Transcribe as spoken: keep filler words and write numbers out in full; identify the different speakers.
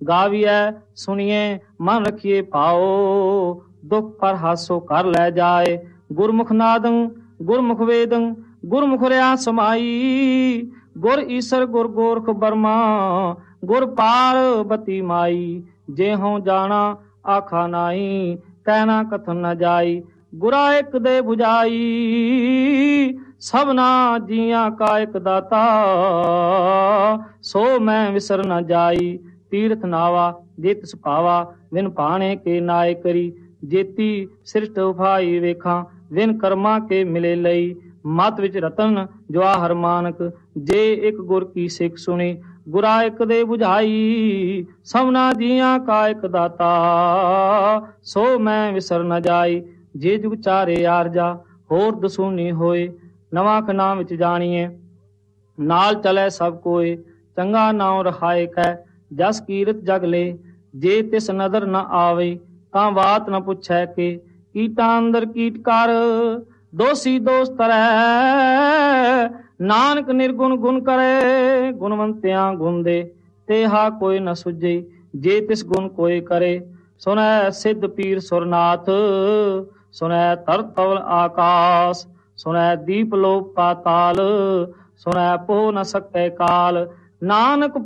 Speaker 1: गाविए सुनिए मन रखिए पाओ, दुख पर हासो कर ले जाए। गुरमुख नादं गुरमुख वेदं गुरमुख रहा समाई, गुर ईसर गुर गोरख बर्मा गुर पार्वती माई। जे हों जाना आखा नाई, कहना कथन न जाई। गुरा एक दे बुझाई, सबना जिया का एक दाता, सो मैं विसर न जाई। तीर्थ नावा जे तिस पावा, बिन पाणे के नाय करी। जेती सृष्ट उफाई वेखा, विन कर्मा के मिले लई। मत विच रतन जवाहर मानक, जे एक गुर की सिख सुनी। गुरा एक दे बुझाई, सबना जिया का एक दाता, सो मैं विसर न जाई। जे जुग चारे आरजा, होर दसूनी होए। नवा खना विच जानिए, नाल चले सब कोए। चंगा नाम रखाए कै, जस कीरत जग ले। जे तिस नदर न आवे, तां बात न पुछै के। कीटा अंदर कीट कर, दोषी दोष तरै। नानक निर्गुण गुण करे, गुणवंतियां गुण दे। तेहा कोई न सुझे, जे तिस गुण कोई करे। सुनै सिद्ध पीर सुरनाथ, सुनै तर तवल आकाश। सुनै दीप लोक पाताल, सुनै पो न सकै काल। नानक